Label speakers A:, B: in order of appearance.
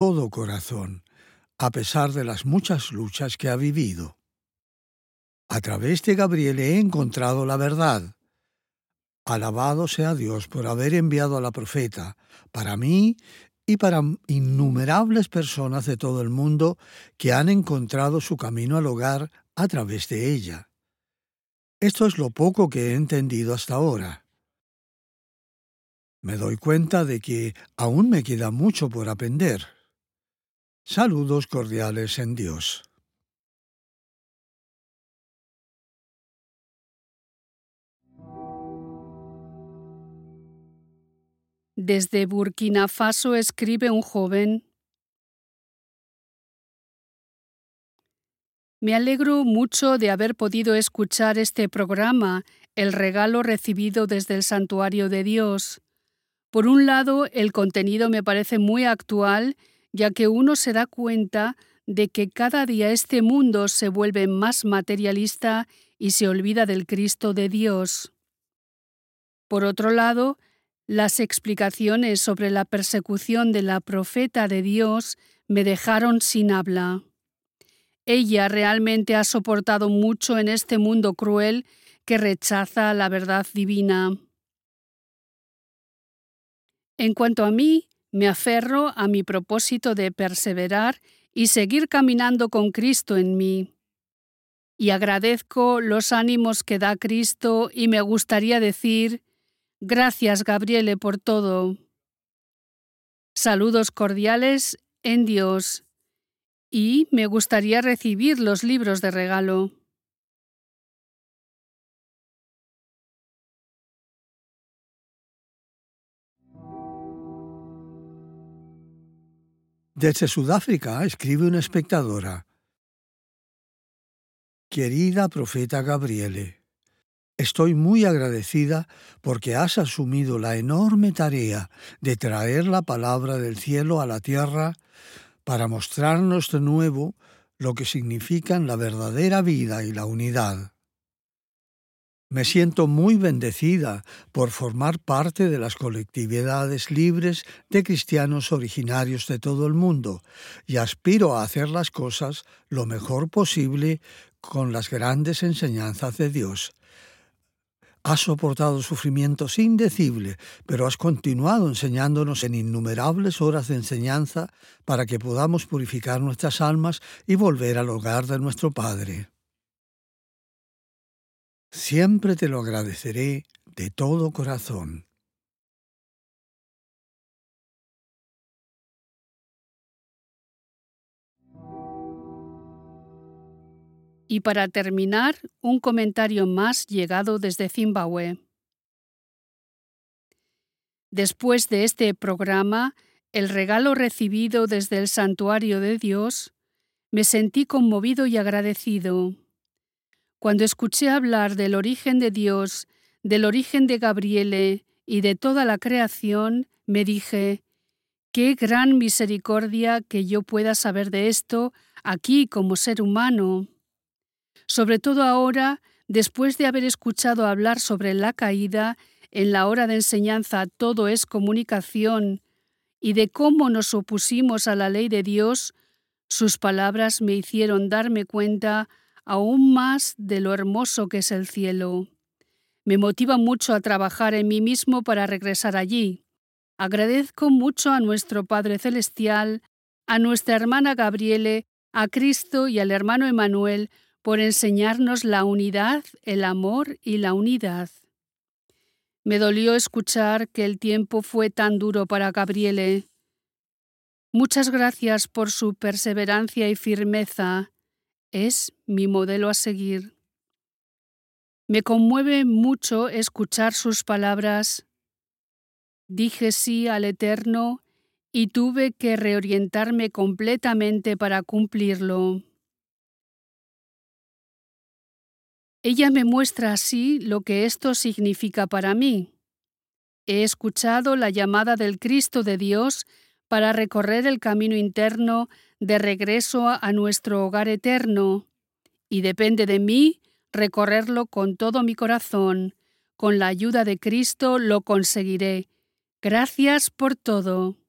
A: todo corazón, a pesar de las muchas luchas que ha vivido. A través de Gabriel he encontrado la verdad. Alabado sea Dios por haber enviado a la profeta para mí y para innumerables personas de todo el mundo que han encontrado su camino al hogar a través de ella. Esto es lo poco que he entendido hasta ahora. Me doy cuenta de que aún me queda mucho por aprender. Saludos cordiales en Dios.
B: Desde Burkina Faso escribe un joven: Me alegro mucho de haber podido escuchar este programa, el regalo recibido desde el Santuario de Dios. Por un lado, el contenido me parece muy actual, ya que uno se da cuenta de que cada día este mundo se vuelve más materialista y se olvida del Cristo de Dios. Por otro lado, las explicaciones sobre la persecución de la profeta de Dios me dejaron sin habla. Ella realmente ha soportado mucho en este mundo cruel que rechaza la verdad divina. En cuanto a mí, me aferro a mi propósito de perseverar y seguir caminando con Cristo en mí. Y agradezco los ánimos que da Cristo y me gustaría decir: gracias, Gabriele, por todo. Saludos cordiales en Dios. Y me gustaría recibir los libros de regalo.
A: Desde Sudáfrica escribe una espectadora: Querida profeta Gabriele, estoy muy agradecida porque has asumido la enorme tarea de traer la palabra del cielo a la tierra para mostrarnos de nuevo lo que significan la verdadera vida y la unidad. Me siento muy bendecida por formar parte de las colectividades libres de cristianos originarios de todo el mundo y aspiro a hacer las cosas lo mejor posible con las grandes enseñanzas de Dios. Has soportado sufrimientos indecibles, pero has continuado enseñándonos en innumerables horas de enseñanza para que podamos purificar nuestras almas y volver al hogar de nuestro Padre. Siempre te lo agradeceré de todo corazón.
B: Y para terminar, un comentario más llegado desde Zimbabue. Después de este programa, el regalo recibido desde el Santuario de Dios, me sentí conmovido y agradecido. Cuando escuché hablar del origen de Dios, del origen de Gabriele y de toda la creación, me dije: ¡qué gran misericordia que yo pueda saber de esto aquí como ser humano! Sobre todo ahora, después de haber escuchado hablar sobre la caída, en la hora de enseñanza todo es comunicación, y de cómo nos opusimos a la ley de Dios, sus palabras me hicieron darme cuenta aún más de lo hermoso que es el cielo. Me motiva mucho a trabajar en mí mismo para regresar allí. Agradezco mucho a nuestro Padre Celestial, a nuestra hermana Gabriele, a Cristo y al hermano Emmanuel por enseñarnos la unidad, el amor y la unidad. Me dolió escuchar que el tiempo fue tan duro para Gabriele. Muchas gracias por su perseverancia y firmeza. Es mi modelo a seguir. Me conmueve mucho escuchar sus palabras. Dije sí al Eterno y tuve que reorientarme completamente para cumplirlo. Ella me muestra así lo que esto significa para mí. He escuchado la llamada del Cristo de Dios para recorrer el camino interno de regreso a nuestro hogar eterno, y depende de mí recorrerlo con todo mi corazón. Con la ayuda de Cristo lo conseguiré. Gracias por todo.